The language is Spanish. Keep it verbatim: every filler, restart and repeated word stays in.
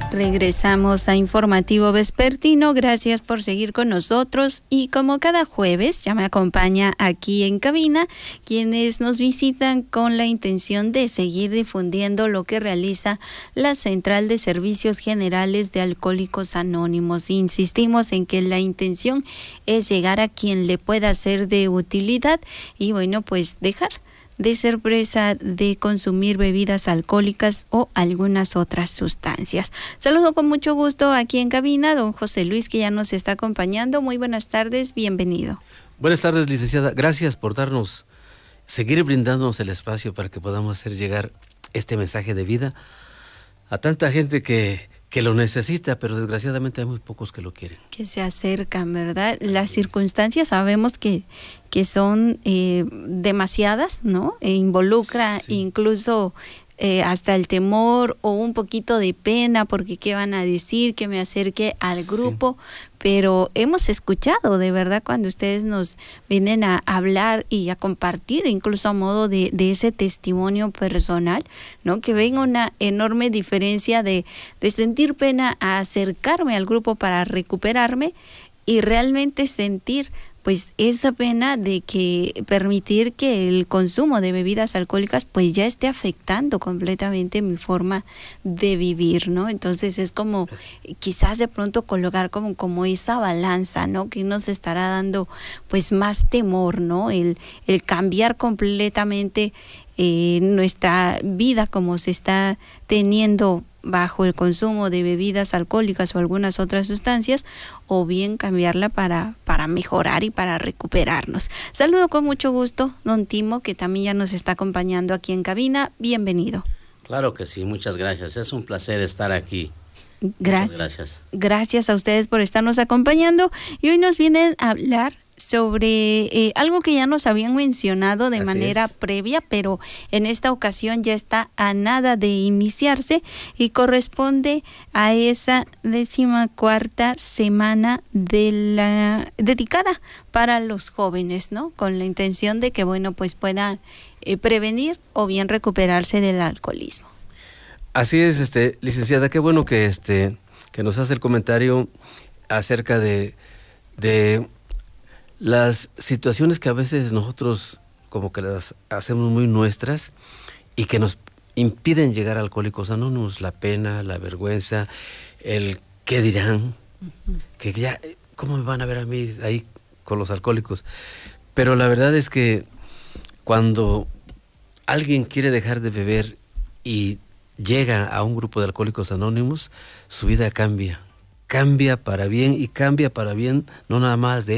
Regresamos a Informativo Vespertino, gracias por seguir con nosotros y como cada jueves ya me acompaña aquí en cabina quienes nos visitan con la intención de seguir difundiendo lo que realiza la Central de Servicios Generales de Alcohólicos Anónimos. Insistimos en que la intención es llegar a quien le pueda ser de utilidad y bueno, pues dejar de ser presa de consumir bebidas alcohólicas o algunas otras sustancias. Saludo con mucho gusto aquí en cabina don José Luis, que ya nos está acompañando. Muy buenas tardes, bienvenido. Buenas tardes, licenciada. Gracias por darnos, seguir brindándonos el espacio para que podamos hacer llegar este mensaje de vida a tanta gente que, que lo necesita, pero desgraciadamente hay muy pocos que lo quieren. Que se acercan, ¿verdad? Las circunstancias sabemos que, que son eh, demasiadas, ¿no? E involucra sí. incluso eh, hasta el temor o un poquito de pena, porque qué van a decir, que me acerque al grupo, sí. Pero hemos escuchado de verdad cuando ustedes nos vienen a hablar y a compartir, incluso a modo de, de ese testimonio personal, ¿no? Que ven una enorme diferencia de, de sentir pena a acercarme al grupo para recuperarme y realmente sentir pues esa pena de que permitir que el consumo de bebidas alcohólicas pues ya esté afectando completamente mi forma de vivir, ¿no? Entonces es como quizás de pronto colocar como, como esa balanza, ¿no? Que nos estará dando pues más temor, ¿no? El, el cambiar completamente eh, nuestra vida como se está teniendo bajo el consumo de bebidas alcohólicas o algunas otras sustancias, o bien cambiarla para, para mejorar y para recuperarnos. Saludo con mucho gusto don Timo, que también ya nos está acompañando aquí en cabina. Bienvenido. Claro que sí, muchas gracias. Es un placer estar aquí. Gracias. Muchas gracias. Gracias a ustedes por estarnos acompañando. Y hoy nos vienen a hablar sobre eh, algo que ya nos habían mencionado de Así manera es. previa, pero en esta ocasión ya está a nada de iniciarse y corresponde a esa décima cuarta semana de la dedicada para los jóvenes, ¿no? Con la intención de que, bueno, pues puedan eh, prevenir o bien recuperarse del alcoholismo. Así es, este, licenciada, qué bueno que este que nos hace el comentario acerca de de las situaciones que a veces nosotros como que las hacemos muy nuestras y que nos impiden llegar a Alcohólicos Anónimos, la pena, la vergüenza, el qué dirán, uh-huh. que ya, ¿cómo me van a ver a mí ahí con los alcohólicos? Pero la verdad es que cuando alguien quiere dejar de beber y llega a un grupo de Alcohólicos Anónimos, su vida cambia, cambia para bien y cambia para bien no nada más de